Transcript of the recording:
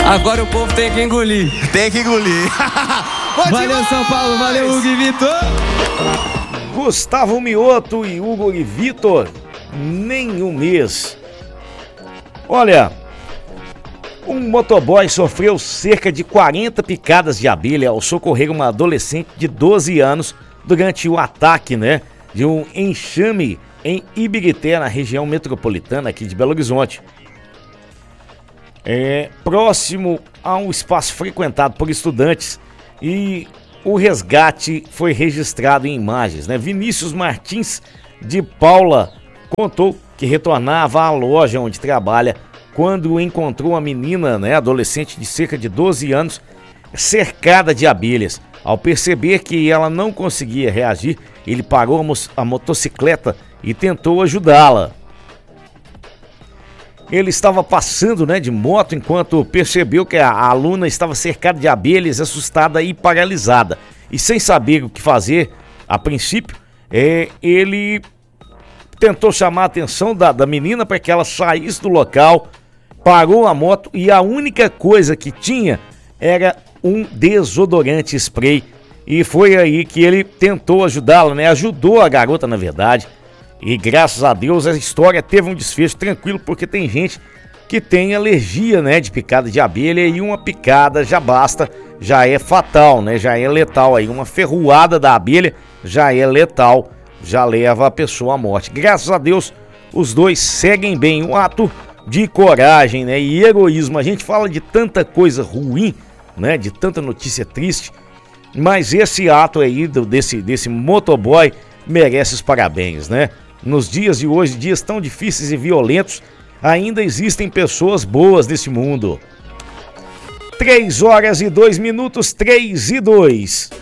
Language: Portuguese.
Agora o povo tem que engolir. Tem que engolir. Valeu, São Paulo. Valeu, Hugo e Vitor. Gustavo Mioto e Hugo e Vitor, nem um mês. Olha, um motoboy sofreu cerca de 40 picadas de abelha ao socorrer uma adolescente de 12 anos durante o ataque, de um enxame em Ibirité, na região metropolitana aqui de Belo Horizonte. Próximo a um espaço frequentado por estudantes, e o resgate foi registrado em imagens, Vinícius Martins de Paula contou que retornava à loja onde trabalha quando encontrou uma menina, adolescente de cerca de 12 anos, cercada de abelhas. Ao perceber que ela não conseguia reagir, ele parou a motocicleta e tentou ajudá-la. Ele estava passando, de moto enquanto percebeu que a aluna estava cercada de abelhas, assustada e paralisada. E sem saber o que fazer, a princípio, ele tentou chamar a atenção da menina para que ela saísse do local, parou a moto e a única coisa que tinha era um desodorante spray. E foi aí que ele tentou ajudá-la, ajudou a garota, na verdade. E graças a Deus a história teve um desfecho tranquilo, porque tem gente que tem alergia, de picada de abelha, e uma picada já basta, já é fatal, já é letal. Aí uma ferroada da abelha já é letal, já leva a pessoa à morte. Graças a Deus os dois seguem bem, um ato de coragem, e heroísmo. A gente fala de tanta coisa ruim, de tanta notícia triste, mas esse ato aí desse motoboy merece os parabéns, Nos dias de hoje, dias tão difíceis e violentos, ainda existem pessoas boas nesse mundo. 3 horas e 2 minutos, 3 e 2.